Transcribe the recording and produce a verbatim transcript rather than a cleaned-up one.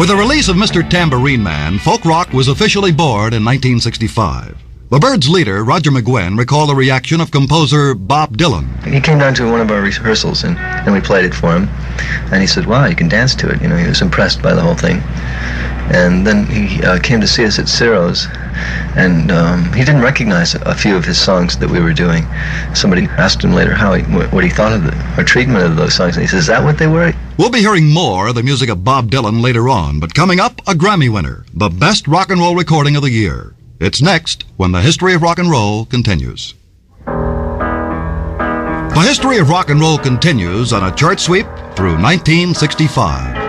With the release of Mister Tambourine Man, folk rock was officially born in nineteen sixty-five. The Byrds' leader, Roger McGuinn, recalled the reaction of composer Bob Dylan. He came down to one of our rehearsals, and, and we played it for him. And he said, wow, you can dance to it. You know, he was impressed by the whole thing. And then he uh, came to see us at Ciro's, and um, he didn't recognize a few of his songs that we were doing. Somebody asked him later how he, what he thought of the, our treatment of those songs, and he says, is that what they were? We'll be hearing more of the music of Bob Dylan later on, but coming up, a Grammy winner, the best rock and roll recording of the year. It's next when the History of Rock and Roll continues. The History of Rock and Roll continues on a chart sweep through nineteen sixty-five.